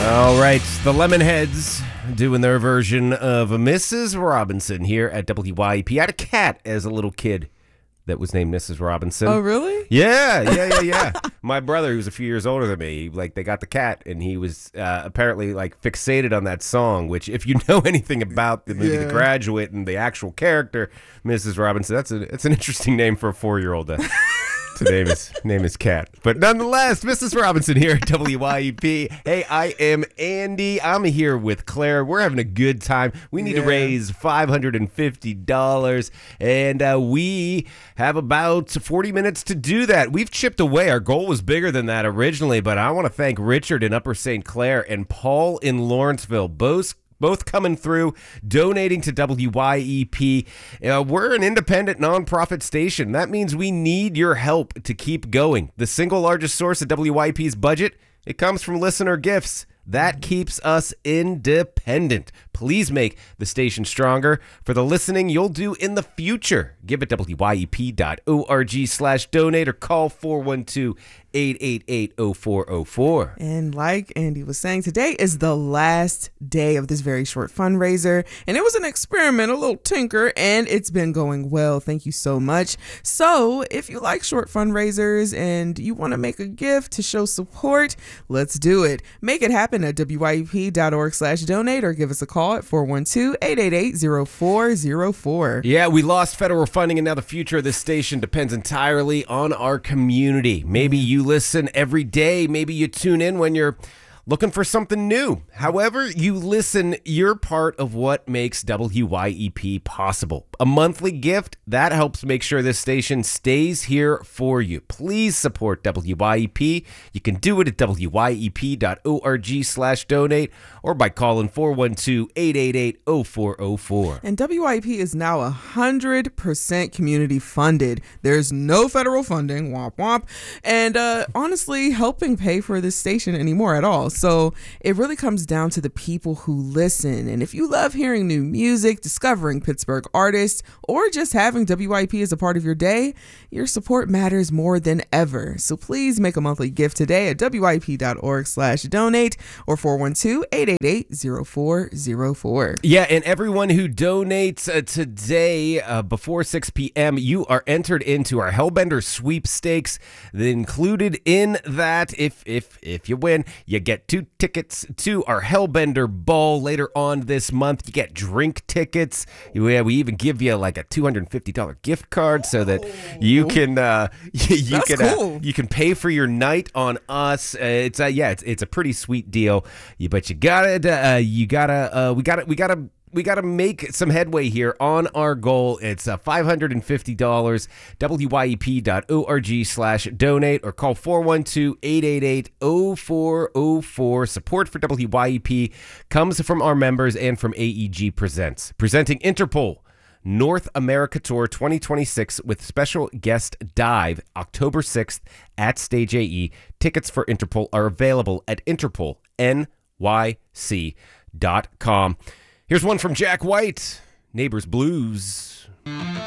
All right, the Lemonheads doing their version of Mrs. Robinson here at WYEP. I had a cat as a little kid that was named Mrs. Robinson. Oh, really? Yeah. My brother, who's a few years older than me, they got the cat, and he was apparently fixated on that song. Which, if you know anything about the movie The Graduate and the actual character Mrs. Robinson, it's an interesting name for a 4-year-old. To name his cat. But nonetheless, Mrs. Robinson here at WYEP. Hey, I am Andy. I'm here with Claire. We're having a good time. We need to raise $550, and we have about 40 minutes to do that. We've chipped away. Our goal was bigger than that originally, but I want to thank Richard in Upper St. Clair and Paul in Lawrenceville, both coming through, donating to WYEP. We're an independent nonprofit station. That means we need your help to keep going. The single largest source of WYEP's budget, it comes from listener gifts. That keeps us independent. Please make the station stronger for the listening you'll do in the future. Give at WYEP.org/donate or call 412-888-0404. And like Andy was saying, today is the last day of this very short fundraiser. And it was an experiment, a little tinker, and it's been going well. Thank you so much. So if you like short fundraisers and you want to make a gift to show support, let's do it. Make it happen at WYEP.org/donate or give us a call at 412-888-0404. Yeah, we lost federal funding, and now the future of this station depends entirely on our community. Maybe you listen every day. Maybe you tune in when you're looking for something new. However you listen, you're part of what makes WYEP possible. A monthly gift, that helps make sure this station stays here for you. Please support WYEP. You can do it at WYEP.org/donate or by calling 412-888-0404. And WYEP is now 100% community funded. There's no federal funding, womp womp, and honestly helping pay for this station anymore at all. So it really comes down to the people who listen. And if you love hearing new music, discovering Pittsburgh artists, or just having WYEP as a part of your day, your support matters more than ever. So please make a monthly gift today at WYEP.org/donate or 412-888-0404. Yeah, and everyone who donates today before 6 p.m., you are entered into our Hellbender sweepstakes. Included in that, if you win, you get 2 tickets to our Hellbender Ball later on this month. You get drink tickets. We even give you like a $250 gift card so that you can you can pay for your night on us. It's a pretty sweet deal. But we gotta make some headway here on our goal. It's $550. WYEP.org/donate or call 412-888-0404. Support for WYEP comes from our members and from AEG Presents. Presenting Interpol North America Tour 2026 with special guest Dive October 6th at Stage AE. Tickets for Interpol are available at interpolnyc.com. Here's one from Jack White, Neighbors Blues.